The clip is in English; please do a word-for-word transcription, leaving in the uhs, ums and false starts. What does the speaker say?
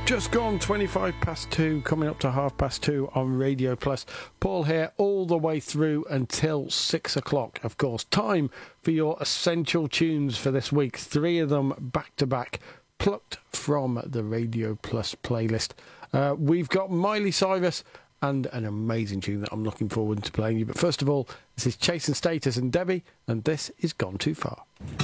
Just gone twenty-five past two, coming up to half past two on Radio Plus. Paul here all the way through until six o'clock, of course. Time for your essential tunes for this week. Three of them back to back, plucked from the Radio Plus playlist. Uh, we've got Miley Cyrus and an amazing tune that I'm looking forward to playing you. But first of all, this is Chasing Status and Debbie, and this is Gone Too Far.